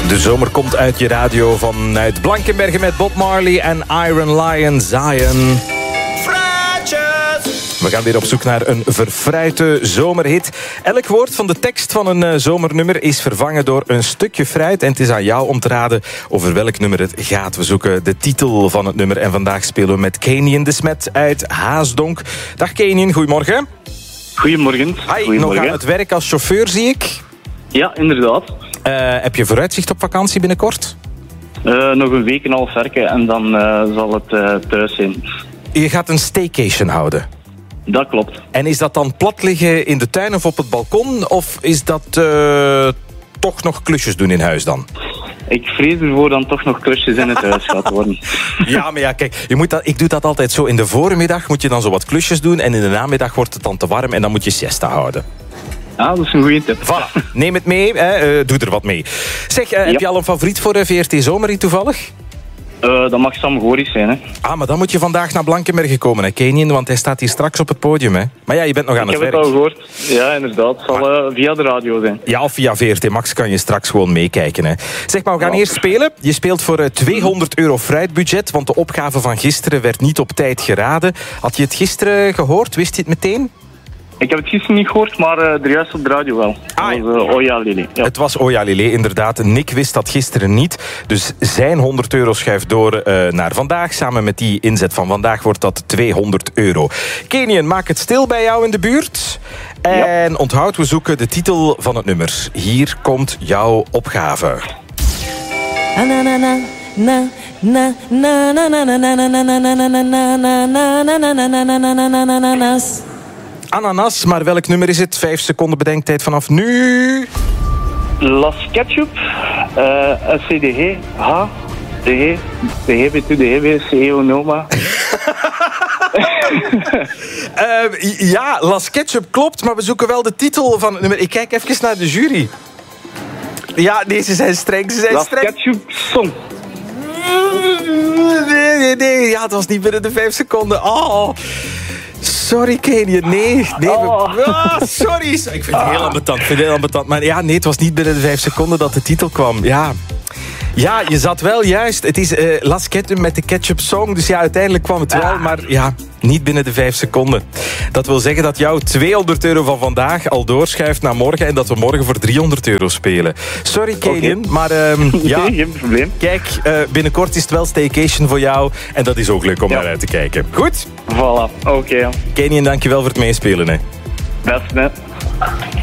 De zomer komt uit je radio vanuit Blankenbergen met Bob Marley en Iron Lion Zion. We gaan weer op zoek naar een verfruite zomerhit. Elk woord van de tekst van een zomernummer is vervangen door een stukje fruit. En het is aan jou om te raden over welk nummer het gaat. We zoeken de titel van het nummer. En vandaag spelen we met Kenien de Smet uit Haasdonk. Dag Kenien, goedemorgen. Goedemorgen. Hi, nog aan het werk als chauffeur zie ik. Ja, inderdaad. Heb je vooruitzicht op vakantie binnenkort? Nog een week en een half werken en dan zal het thuis zijn. Je gaat een staycation houden. Dat klopt. En is dat dan plat liggen in de tuin of op het balkon? Of is dat toch nog klusjes doen in huis dan? Ik vrees ervoor dan toch nog klusjes in het huis gaat worden. Ja, maar ja, kijk, ik doe dat altijd zo. In de voormiddag moet je dan zo wat klusjes doen en in de namiddag wordt het dan te warm en dan moet je siesta houden. Ja, dat is een goede tip. Voilà, neem het mee, doe er wat mee. Zeg, heb je al een favoriet voor VRT Zomerhit toevallig? Dat mag Sam Goris zijn, hè. Ah, maar dan moet je vandaag naar Blankenbergen komen, hè, Kenien, want hij staat hier straks op het podium, hè. Maar ja, je bent nog aan het werk. Ik heb het al gehoord. Ja, inderdaad. Het zal via de radio zijn. Ja, of via VRT Max kan je straks gewoon meekijken, hè. Zeg maar, we gaan eerst spelen. Je speelt voor €200 fruitbudget, want de opgave van gisteren werd niet op tijd geraden. Had je het gisteren gehoord? Wist je het meteen? Ik heb het gisteren niet gehoord, maar er juist op de radio wel. Ah, dat was Oja Lili. Ja. Het was Oja Lili, inderdaad. Nick wist dat gisteren niet. Dus zijn €100 schuift door naar vandaag. Samen met die inzet van vandaag wordt dat €200. Kenien, maak het stil bij jou in de buurt. En onthoud, we zoeken de titel van het nummer. Hier komt jouw opgave. Ananas, maar welk nummer is het? 5 seconden bedenktijd vanaf nu. Las Ketchup, SCDG, H, DG, DGB2, DGB, CEO Noma. Ja, Las Ketchup klopt, maar we zoeken wel de titel van het nummer. Ik kijk even naar de jury. Ja, deze zijn streng. Las Ketchup Song. Nee, ja, het was niet binnen de 5 seconden. Oh. Sorry, Kenien. Nee. Sorry. Ik vind het heel ambetant. Maar ja, nee, het was niet binnen de 5 seconden dat de titel kwam. Ja, je zat wel juist. Het is Las Ketchup met de Ketchup Song. Dus ja, uiteindelijk kwam het wel. Maar ja, niet binnen de 5 seconden. Dat wil zeggen dat jouw €200 van vandaag al doorschuift naar morgen. En dat we morgen voor €300 spelen. Sorry, Kenien. Okay. Maar ja, nee, geen probleem. Kijk, binnenkort is het wel staycation voor jou. En dat is ook leuk om naar uit te kijken. Goed? Voilà, oké. Kenien, dankjewel voor het meespelen. Hè. Best, hè.